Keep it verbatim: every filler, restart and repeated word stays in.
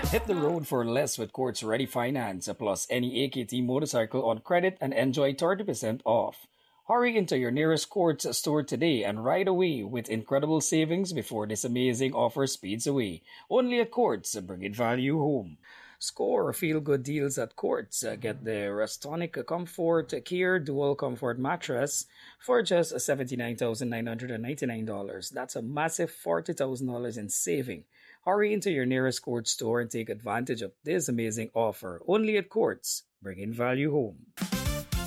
Hit the road for less with Quartz Ready Finance, plus any A K T motorcycle on credit and enjoy thirty percent off. Hurry into your nearest Quartz store today and ride away with incredible savings before this amazing offer speeds away. Only at Quartz, bring it value home. Score feel-good deals at Quartz. Uh, Get the Restonic Comfort Care Dual Comfort Mattress for just seventy-nine thousand nine hundred ninety-nine dollars. That's a massive forty thousand dollars in saving. Hurry into your nearest Quartz store and take advantage of this amazing offer. Only at Quartz. Bring in value home.